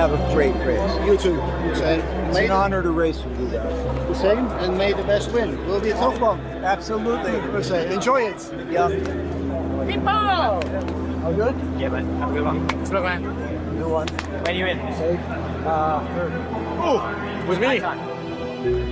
have a great race. You too. It's an honor to race with you guys. The same, and may the best win. Will be a tough one. Absolutely. We'll say, enjoy it. Yeah. People! All good? Yeah, man. Have a good one. Good man. Good one. When you in? Safe. Third. Oh, was me.